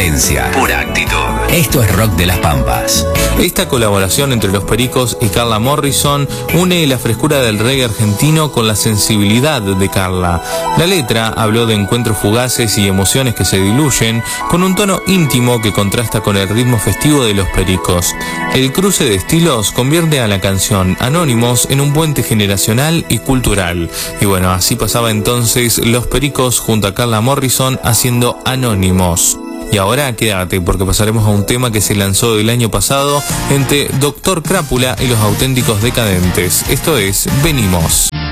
esencia, pura actitud. Esto es Rock de las Pampas. Esta colaboración entre Los Pericos y Carla Morrison une la frescura del reggae argentino con la sensibilidad de Carla. La letra habló de encuentros fugaces y emociones que se diluyen, con un tono íntimo que contrasta con el ritmo festivo de Los Pericos. El cruce de estilos convierte a la canción Anónimos en un puente generacional y cultural. Y bueno, así pasaba entonces Los Pericos junto a Carla Morrison haciendo Anónimos. Y ahora quédate porque pasaremos a un tema que se lanzó el año pasado entre Doctor Crápula y Los Auténticos Decadentes. Esto es Venimos.